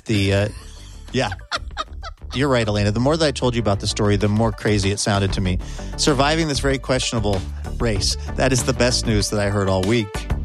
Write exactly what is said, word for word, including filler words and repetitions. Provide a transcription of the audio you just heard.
the, uh, yeah. You're right, Elena. The more that I told you about the story, the more crazy it sounded to me. Surviving this very questionable race. That is the best news that I heard all week.